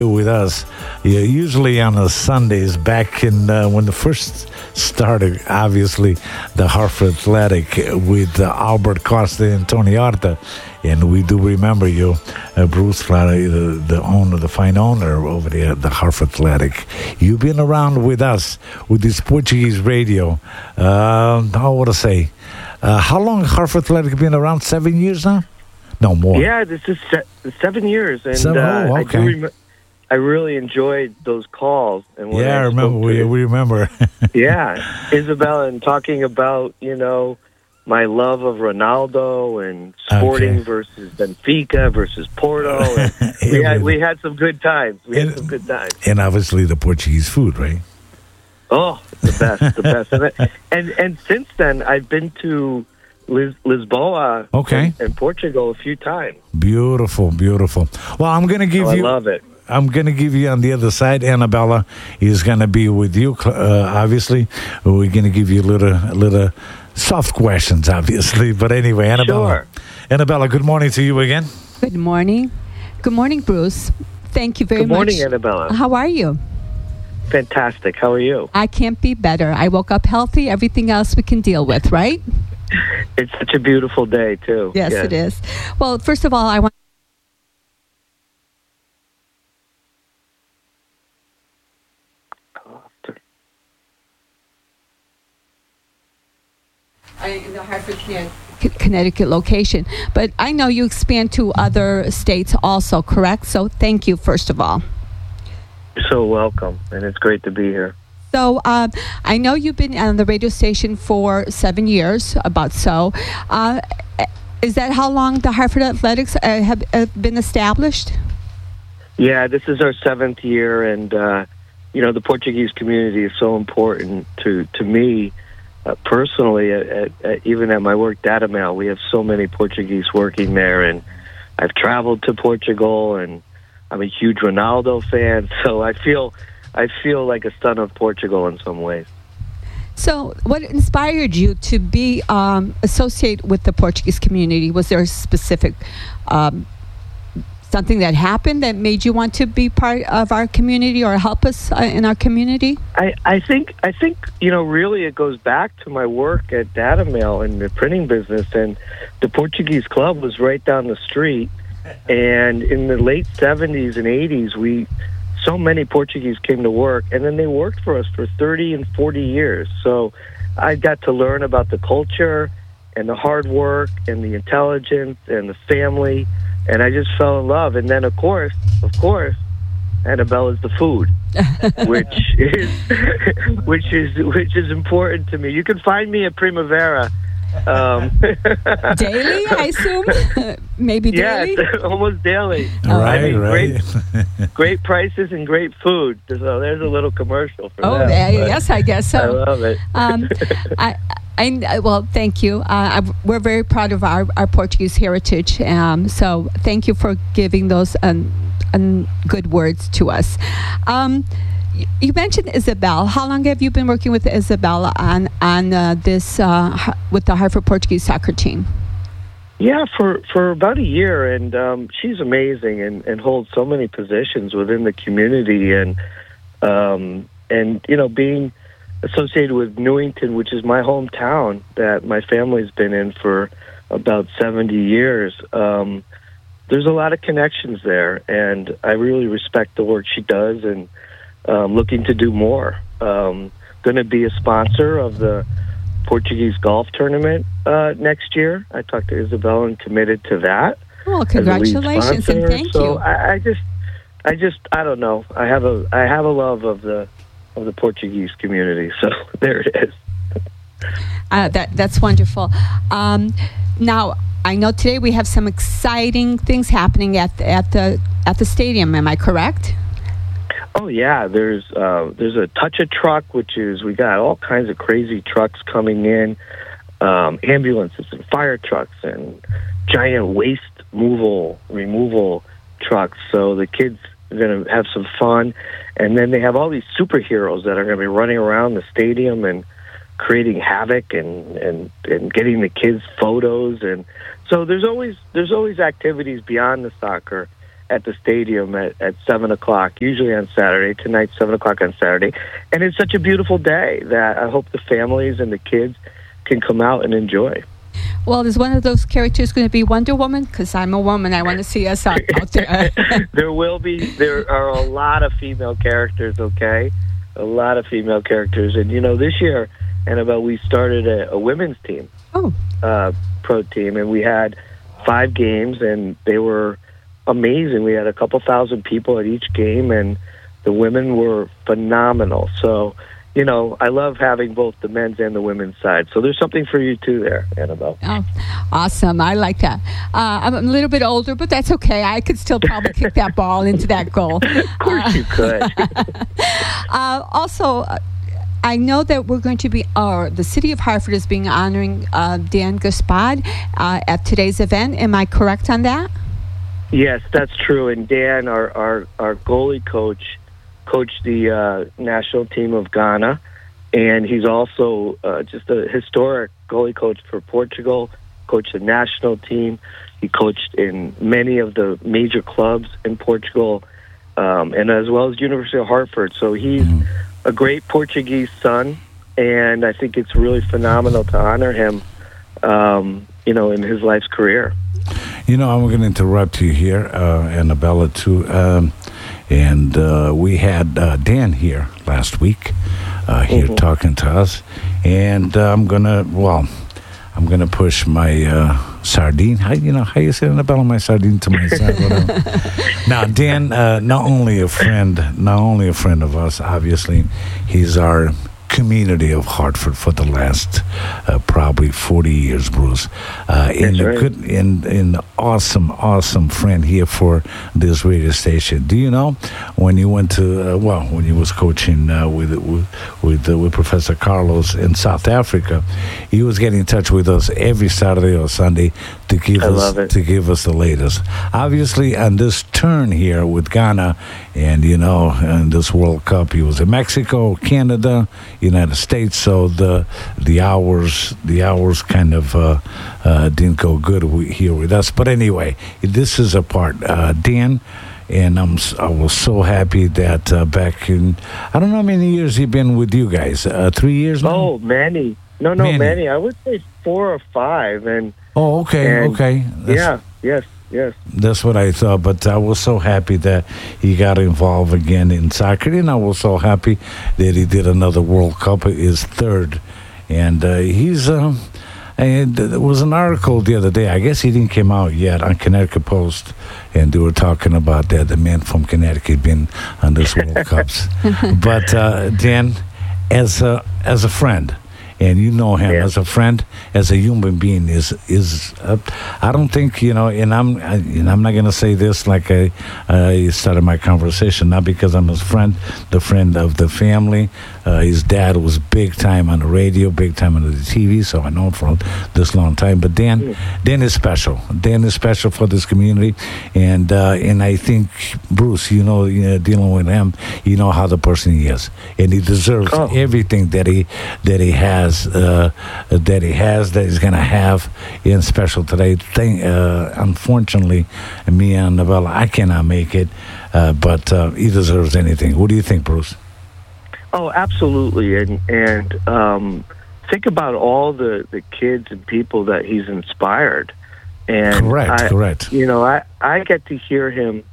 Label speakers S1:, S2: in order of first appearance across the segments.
S1: with us. Yeah, usually on the Sundays back in when the first started, obviously, the Hartford Athletic with Albert Costa and Tony Arta. And we do remember you, Bruce Flattery, the owner, the fine owner over there at the Hartford Athletic. You've been around with us with this Portuguese radio. How would I say? How long Hartford Athletic been around? 7 years now? No, more.
S2: Yeah, this is 7 years. And
S1: okay.
S2: I really enjoyed those calls. And
S1: I remember. We remember.
S2: Yeah, Isabella, and talking about, my love of Ronaldo and Sporting versus Benfica versus Porto. And we had some good times.
S1: And obviously the Portuguese food, right?
S2: Oh, the best. And since then, I've been to Lisboa and Portugal a few times.
S1: Beautiful. Well, I'm going to give you...
S2: I love it.
S1: I'm going to give you on the other side. Annabella is going to be with you, obviously. We're going to give you a little soft questions, obviously. But anyway, Annabella.
S2: Sure.
S1: Annabella, good morning to you again.
S3: Good morning. Good morning, Bruce. Thank you very much.
S2: Good morning, Annabella.
S3: How are you?
S2: Fantastic. How are you?
S3: I can't be better. I woke up healthy. Everything else we can deal with, right?
S2: It's such a beautiful day, too.
S3: Yes, it is. Well, first of all, I want in the Hartford, Connecticut location. But I know you expand to other states also, correct? So thank you, first of all.
S2: You're so welcome, and it's great to be here.
S3: So I know you've been on the radio station for 7 years, about so. Is that how long the Hartford Athletics have been established? Yeah,
S2: this is our 7th year, and, the Portuguese community is so important to me. Personally, even at my work, Data Mail, we have so many Portuguese working there, and I've traveled to Portugal, and I'm a huge Ronaldo fan, so I feel like a son of Portugal in some ways.
S3: So what inspired you to be associated with the Portuguese community? Was there a specific something that happened that made you want to be part of our community or help us in our community?
S2: I think really it goes back to my work at Data Mail in the printing business, and the Portuguese Club was right down the street. And in the late 70s and 80s, so many Portuguese came to work, and then they worked for us for 30 and 40 years. So I got to learn about the culture and the hard work and the intelligence and the family, and I just fell in love. And then, of course, Annabella's the food, which is important to me. You can find me at Primavera.
S3: Daily, I assume? Maybe daily?
S2: Yeah, almost daily.
S1: Right.
S2: Great prices and great food. So there's a little commercial for that.
S3: Yes, I guess so.
S2: I love it.
S3: Well, thank you. We're very proud of our Portuguese heritage. So thank you for giving those good words to us. You mentioned Isabel. How long have you been working with Isabel on this with the Hartford Portuguese soccer team?
S2: Yeah, for about a year, and she's amazing and holds so many positions within the community, and being associated with Newington, which is my hometown that my family's been in for about 70 years. There's a lot of connections there, and I really respect the work she does, and looking to do more. Going to be a sponsor of the Portuguese golf tournament next year. I talked to Isabel and committed to that.
S3: Well, congratulations and thank you.
S2: I don't know. I have a love of the Portuguese community. So there it is.
S3: That's wonderful. Now, I know today we have some exciting things happening at the stadium. Am I correct?
S2: Oh yeah, there's a Touch-a-Truck, which is, we got all kinds of crazy trucks coming in, ambulances and fire trucks and giant waste removal trucks. So the kids are going to have some fun, and then they have all these superheroes that are going to be running around the stadium and creating havoc and getting the kids photos, and so there's always activities beyond the soccer. at the stadium at 7 o'clock, usually on Saturday. Tonight's 7 o'clock on Saturday. And it's such a beautiful day that I hope the families and the kids can come out and enjoy.
S3: Well, is one of those characters going to be Wonder Woman? Because I'm a woman. I want to see us out there.
S2: There are a lot of female characters, okay? A lot of female characters. And, this year, Annabelle, we started a women's team, pro team, and we had 5 games, and they were amazing. We had a couple thousand people at each game, and the women were phenomenal. So, I love having both the men's and the women's side. So there's something for you too there, Annabelle.
S3: Oh, awesome. I like that. I'm a little bit older, but that's okay. I could still probably kick that ball into that goal.
S2: Of course you could.
S3: Also, I know that we're going to be, the city of Hartford is being honoring Dan Gaspard at today's event. Am I correct on that?
S2: Yes, that's true. And Dan, our goalie coach, coached the national team of Ghana, and he's also just a historic goalie coach for Portugal, coached the national team. He coached in many of the major clubs in Portugal, and as well as University of Hartford. So he's a great Portuguese son, and I think it's really phenomenal to honor him, in his life's career.
S1: I'm going to interrupt you here, Annabella, too. And we had Dan here last week, here talking to us. And I'm gonna push my sardine. How you say, Annabella, my sardine to my side? Now, Dan, not only a friend of us. Obviously, he's our community of Hartford for the last probably 40 years, Bruce. And awesome friend here for this radio station. Do you know when you went to when you was coaching with Professor Carlos in South Africa, he was getting in touch with us every Saturday or Sunday to give us the latest. Obviously, on this turn here with Ghana, and in this World Cup, he was in Mexico, Canada, United States. So the hours kind of didn't go good here with us. But anyway, this is a part, Dan. And I was so happy that back in, I don't know how many years he's been with you guys. 3 years now?
S2: Oh, many. No, many. I would say 4 or 5. And
S1: okay.
S2: Yes.
S1: That's what I thought, but I was so happy that he got involved again in soccer, and I was so happy that he did another World Cup, his 3rd. And he's... And there was an article the other day, I guess he didn't come out yet, on Connecticut Post, and they were talking about that the man from Connecticut being on this World Cups. But Dan, as a friend, and you know him as a friend, as a human being, is I don't think, and I'm not going to say this like I started my conversation, not because I'm his friend, the friend of the family. His dad was big time on the radio, big time on the TV, so I know him for this long time. But Dan is special. Dan is special for this community, and I think, Bruce, dealing with him, you know how the person he is, and he deserves everything that he has. That he's going to have in special today. Unfortunately, me and Annabella, I cannot make it, but he deserves anything. What do you think, Bruce?
S2: Oh, absolutely. And think about all the kids and people that he's inspired. And
S1: correct.
S2: I get to hear him,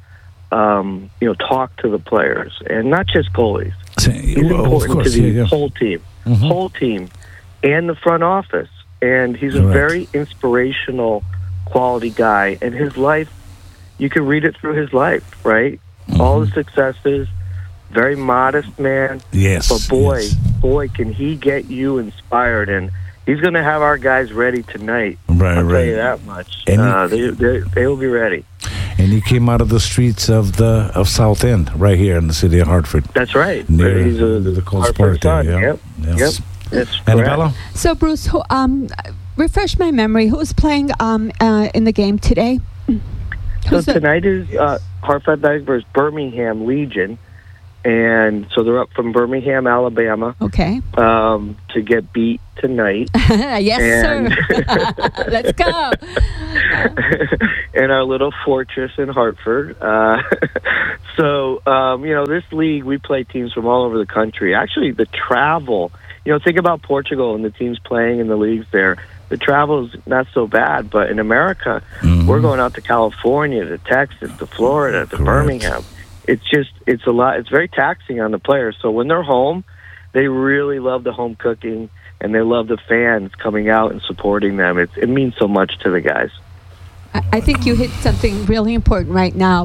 S2: talk to the players, and not just goalies. He's important to the whole team. Whole team. And the front office. And he's a very inspirational, quality guy. And his life, you can read it through his life, right? All the successes, very modest man.
S1: Yes.
S2: But boy, can he get you inspired. And he's going to have our guys ready tonight. I'll tell you that much. And they will be ready.
S1: And he came out of the streets of South End, right here in the city of Hartford.
S2: That's right.
S1: He's the Hartford son.
S2: Yep.
S1: Annabella?
S3: So, Bruce, refresh my memory. Who's playing in the game today?
S2: Tonight is Hartford versus Birmingham Legion. And so they're up from Birmingham, Alabama.
S3: Okay.
S2: To get beat tonight.
S3: Yes, sir. Let's go.
S2: in our little fortress in Hartford. So, this league, we play teams from all over the country. Actually, the travel, think about Portugal and the teams playing in the leagues there. The travel is not so bad, but in America, we're going out to California, to Texas, to Florida, to Birmingham. It's a lot. It's very taxing on the players. So when they're home, they really love the home cooking, and they love the fans coming out and supporting them. It means so much to the guys.
S3: I think you hit something really important right now.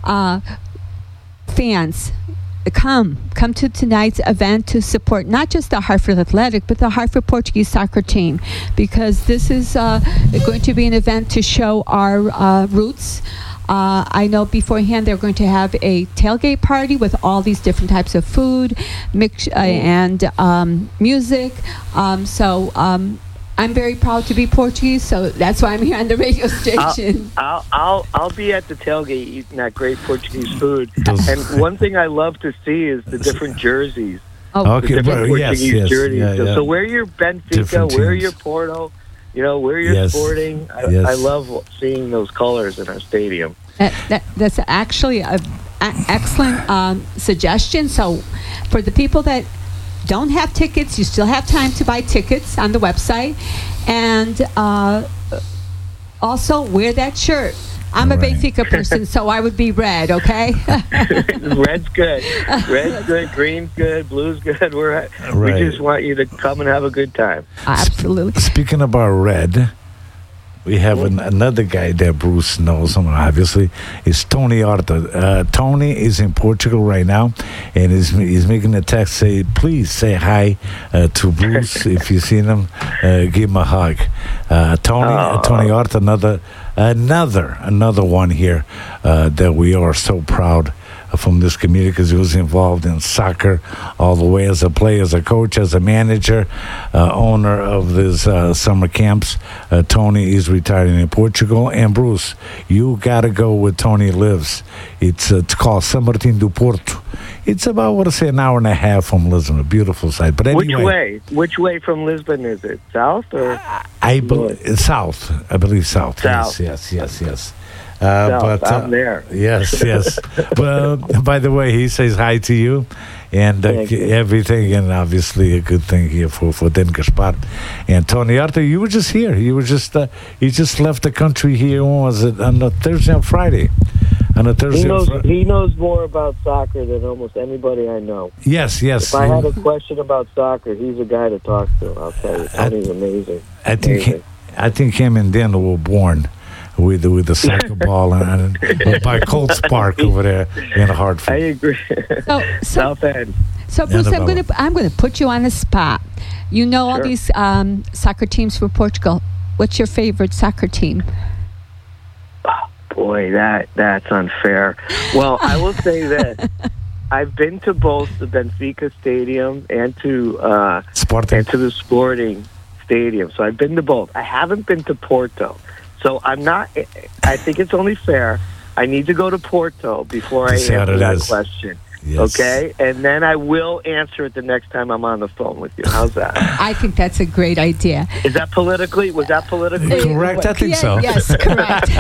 S3: Fans, come to tonight's event to support not just the Hartford Athletic, but the Hartford Portuguese soccer team, because this is going to be an event to show our roots. I know beforehand they're going to have a tailgate party with all these different types of food, and music. I'm very proud to be Portuguese, so that's why I'm here on the radio station.
S2: I'll be at the tailgate eating that great Portuguese food. And one thing I love to see is the different jerseys.
S1: Okay,
S2: the different Portuguese jerseys.
S1: Yeah.
S2: So wear your Benfica, wear your Porto, where you're Sporting. I love seeing those colors in our stadium.
S3: That's actually an excellent suggestion. So for the people that don't have tickets, you still have time to buy tickets on the website. And also wear that shirt. I'm a Benfica person, so I would be red, okay?
S2: Red's good. Red's good. Green's good. Blue's good. We just want you to come and have a good time.
S3: Absolutely.
S1: Speaking about red, we have another guy that Bruce knows, obviously, is Tony Horta. Tony is in Portugal right now, and he's making a text, say, please say hi to Bruce. If you see him, give him a hug. Tony Horta, another one here that we are so proud from this community, because he was involved in soccer all the way as a player, as a coach, as a manager, owner of these summer camps. Tony is retiring in Portugal. And Bruce, you got to go where Tony lives. It's called São Martinho do Porto. It's about, an hour and a half from Lisbon, a beautiful site. But anyway,
S2: Which way from Lisbon is it? South or?
S1: South. I believe south.
S2: South.
S1: Yes.
S2: But I'm there.
S1: Yes. Well, by the way, he says hi to you, and everything, and obviously a good thing here for Den Gaspar. And Tony Horta, you were just here. You just left the country here. When was it? On a Thursday and Friday.
S2: He knows more about soccer than almost anybody I know.
S1: Yes.
S2: If I had a question about soccer, he's a guy to talk to. I'll tell you, Tony's amazing.
S1: I think him and Dan were born with the soccer ball and by Colts Park over there in Hartford.
S2: I agree. South End.
S3: So Bruce, I'm going to put you on the spot. You know all these soccer teams for Portugal. What's your favorite soccer team?
S2: Oh, boy, that's unfair. Well, I will say that I've been to both the Benfica Stadium and to the Sporting Stadium. So I've been to both. I haven't been to Porto. So I think it's only fair. I need to go to Porto before I answer that question. Yes. Okay? And then I will answer it the next time I'm on the phone with you. How's that?
S3: I think that's a great idea.
S2: Was that politically
S1: correct? I think so.
S3: Yes, correct.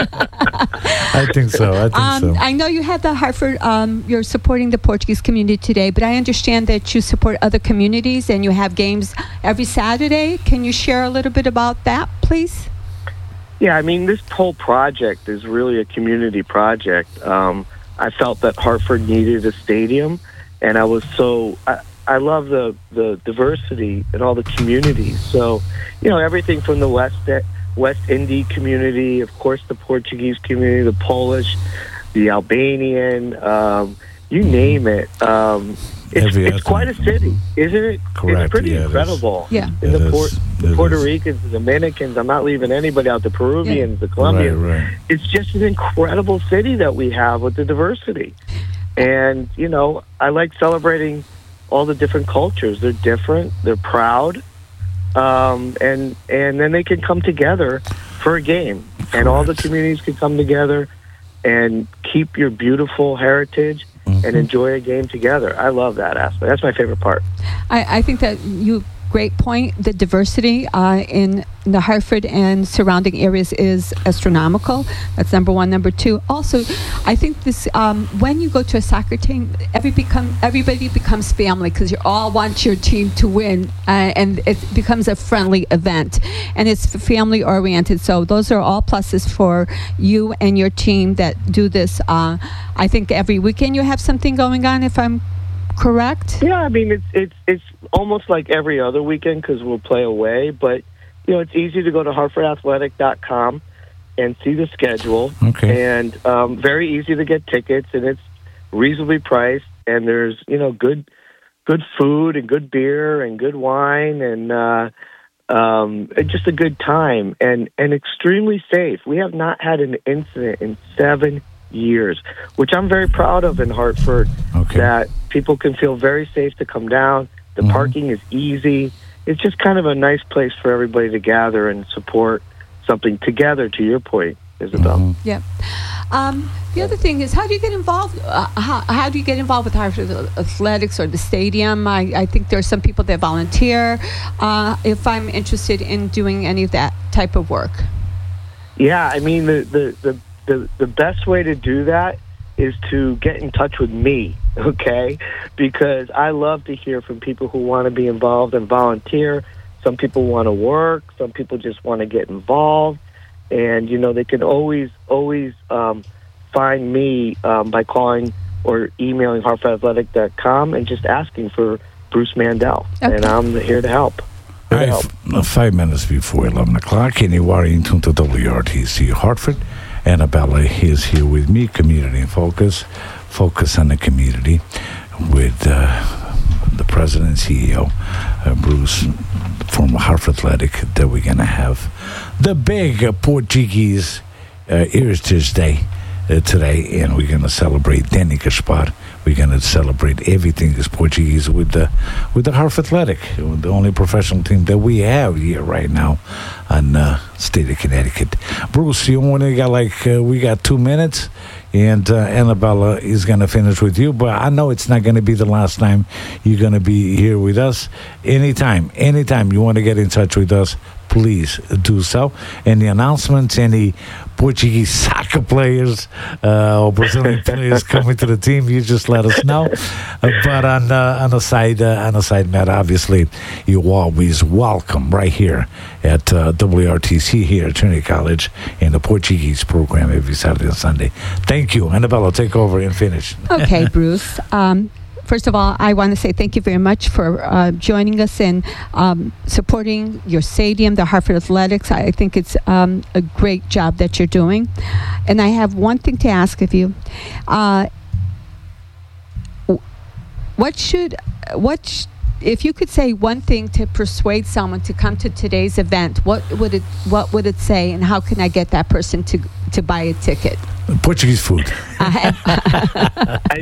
S1: I think so.
S3: I know you had the Hartford, you're supporting the Portuguese community today, but I understand that you support other communities and you have games every Saturday. Can you share a little bit about that, please?
S2: Yeah, this whole project is really a community project. I felt that Hartford needed a stadium, and I love the diversity in all the communities. So, everything from the West Indian community, of course, the Portuguese community, the Polish, the Albanian, you name it. It's quite a city, isn't it?
S1: Correct.
S2: It's pretty incredible.
S3: Yeah.
S2: And the Puerto Ricans, the Dominicans, I'm not leaving anybody out, the Peruvians, the Colombians.
S1: Right.
S2: It's just an incredible city that we have with the diversity. And, I like celebrating all the different cultures. They're different. They're proud. And then they can come together for a game. Correct. And all the communities can come together and keep your beautiful heritage and enjoy a game together. I love that aspect. That's my favorite part.
S3: I think that you great point. The diversity in the Hartford and surrounding areas is astronomical. That's number one. Number two, also, I think this when you go to a soccer team, everybody becomes family because you all want your team to win, and it becomes a friendly event, and it's family oriented. So those are all pluses for you and your team that do this. I think every weekend you have something going on, if I'm correct?
S2: Yeah, I mean, it's almost like every other weekend because we'll play away, but it's easy to go to HartfordAthletic.com and see the schedule.
S1: Okay.
S2: And very easy to get tickets, and it's reasonably priced. And there's good food and good beer and good wine and just a good time and extremely safe. We have not had an incident in 7 years, which I'm very proud of in Hartford.
S1: Okay.
S2: That people can feel very safe to come down. The parking is easy. It's just kind of a nice place for everybody to gather and support something together, to your point, Isabel.
S3: Yeah. The other thing is, how do you get involved? How do you get involved with Hartford Athletics or the stadium? I think there are some people that volunteer. If I'm interested in doing any of that type of work.
S2: Yeah, I mean, the best way to do that is to get in touch with me, okay? Because I love to hear from people who want to be involved and volunteer. Some people want to work. Some people just want to get involved. And, they can always find me by calling or emailing HartfordAthletic.com and just asking for Bruce Mandel. Okay. And I'm here to help.
S1: 5 minutes before 11 o'clock, and you are in tune to WRTC Hartford. Annabella is here with me, Community in Focus on the community, with the president and CEO, Bruce, from Hartford Athletic, that we're going to have the big Portuguese Heritage Day today, and we're going to celebrate Danny Gaspar. We're going to celebrate everything is Portuguese with the Hartford Athletic, the only professional team that we have here right now in state of Connecticut. Bruce, you only got we got 2 minutes, and Annabella is going to finish with you, but I know it's not going to be the last time you're going to be here with us. Anytime you want to get in touch with us, please do so. Any announcements, any Portuguese soccer players or Brazilian players coming to the team, you just let us know. But on the side matter, obviously, you're always welcome right here at WRTC here at Trinity College in the Portuguese program every Saturday and Sunday. Thank you. Annabella, take over and finish.
S3: Okay, Bruce. First of all, I want to say thank you very much for joining us and supporting your stadium, the Hartford Athletics. I think it's a great job that you're doing. And I have one thing to ask of you. If you could say one thing to persuade someone to come to today's event, what would it say, and how can I get that person to buy a ticket?
S1: Portuguese food.
S2: I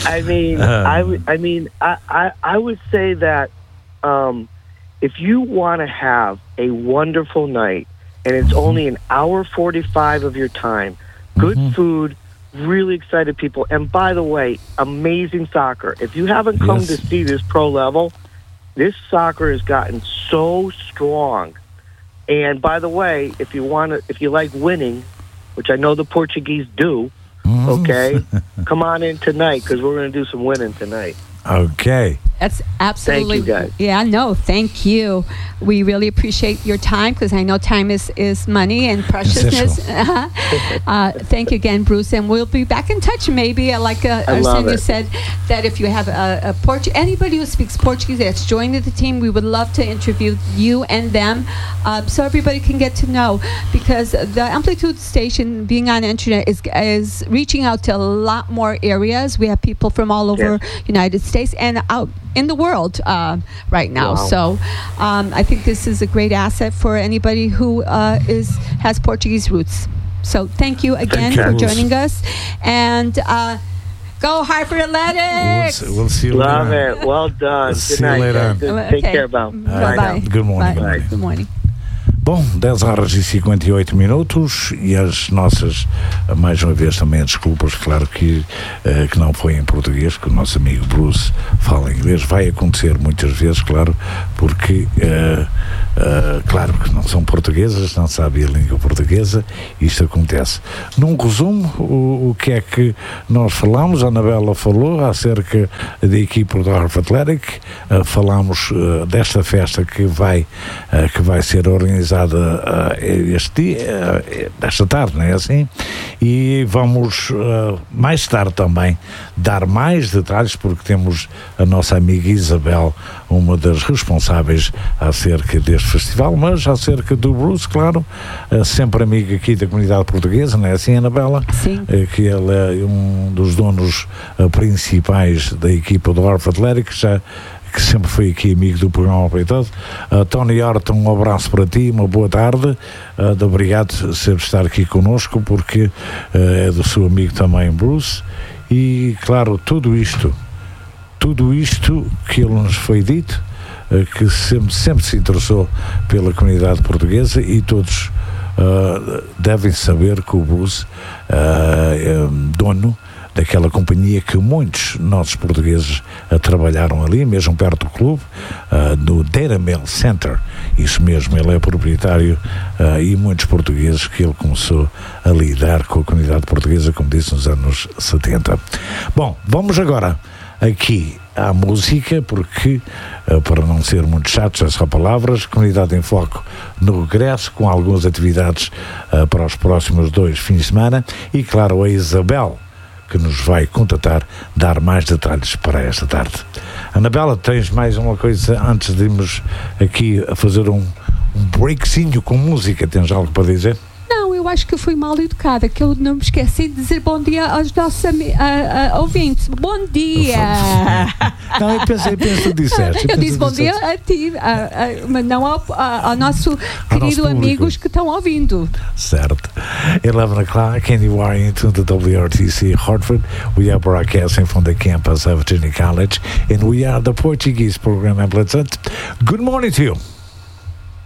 S2: would say that if you want to have a wonderful night and it's only an hour 45 of your time, good food, really excited people, and by the way, amazing soccer. If you haven't come to see this pro level, this soccer has gotten so strong. And by the way, if you like winning, which I know the Portuguese do, okay, come on in tonight because we're going to do some winning tonight.
S1: Okay.
S3: That's absolutely.
S2: Thank you, guys.
S3: Yeah, no, thank you. We really appreciate your time because I know time is money and preciousness. Thank you again, Bruce, and we'll be back in touch. Maybe like Arsenio said, that if you have anybody who speaks Portuguese that's joining the team, we would love to interview you and them, so everybody can get to know. Because the Amplitude station, being on internet, is reaching out to a lot more areas. We have people from all over United States and out in the world right now. Wow. So I think this is a great asset for anybody who has Portuguese roots. So thank you again for joining us. And go Hartford Athletics!
S1: We'll see you
S2: later.
S1: later.
S2: Love it. Well done.
S1: Good night. See you later.
S2: Take care, Bob.
S3: Bye-bye.
S1: Good morning.
S3: Bye. Good morning.
S1: Bom, 10 horas e 58 minutos e as nossas, mais uma vez também desculpas, claro que não foi em português, que o nosso amigo Bruce fala inglês, vai acontecer muitas vezes, claro, porque claro que não são portuguesas, não sabem a língua portuguesa, isto acontece. Num resumo, o que é que nós falamos? A Anabela falou acerca da equipa do Harvard Athletic, falamos desta festa que vai ser organizada este dia, esta tarde, não é assim? E vamos mais tarde também dar mais detalhes, porque temos a nossa amiga Isabel, uma das responsáveis acerca deste festival, mas acerca do Bruce, claro, sempre amiga aqui da comunidade portuguesa, não é assim, Anabela?
S3: Sim.
S1: Que ele é um dos donos principais da equipa do Harvard Athletic, que sempre foi aqui amigo do programa Aproveitado. Tony Horton, um abraço para ti, uma boa tarde, obrigado por sempre estar aqui connosco, porque é do seu amigo também Bruce, e claro, tudo isto que ele nos foi dito, que sempre se interessou pela comunidade portuguesa, e todos devem saber que o Bruce é dono daquela companhia que muitos nossos portugueses trabalharam ali, mesmo perto do clube, no Data Mail Center. Isso mesmo, ele é proprietário, e muitos portugueses que ele começou a lidar com a comunidade portuguesa, como disse, nos anos 70. Bom, vamos agora aqui à música, porque para não ser muito chatos essas palavras, Comunidade em Foco no regresso, com algumas atividades para os próximos 2 fins de semana, e claro, a Isabel, que nos vai contatar, dar mais detalhes para esta tarde. Anabela, tens mais uma coisa antes de irmos aqui a fazer um breakzinho com música? Tens algo para dizer?
S3: Não, eu acho que eu fui mal educada, que eu não me esqueci de dizer bom dia aos nossos ouvintes. Bom dia!
S1: Não, eu penso que disseste.
S3: Eu disse bom dia a ti, mas não ao nosso querido amigos que estão ouvindo.
S1: Certo. 11 o'clock, and you are into the WRTC Hartford. We are broadcasting from the campus of Trinity College, and we are the Portuguese program. Good morning to you.